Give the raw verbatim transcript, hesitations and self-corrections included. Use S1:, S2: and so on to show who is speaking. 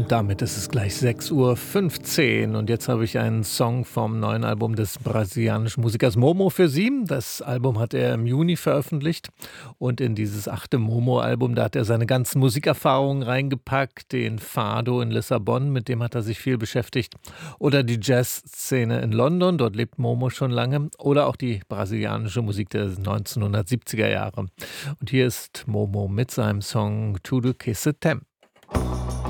S1: Und damit ist es gleich sechs Uhr fünfzehn und jetzt habe ich einen Song vom neuen Album des brasilianischen Musikers Momo für Sie. Das Album hat er im Juni veröffentlicht und in dieses achte Momo-Album, da hat er seine ganzen Musikerfahrungen reingepackt, den Fado in Lissabon, mit dem hat er sich viel beschäftigt, oder die Jazzszene in London, dort lebt Momo schon lange, oder auch die brasilianische Musik der neunzehnhundertsiebziger Jahre. Und hier ist Momo mit seinem Song Tudo Que Se Tem.